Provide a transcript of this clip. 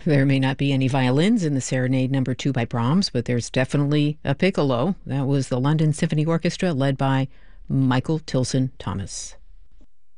There may not be any violins in the Serenade Number 2 by Brahms, but there's definitely a piccolo. That was the London Symphony Orchestra led by Michael Tilson Thomas.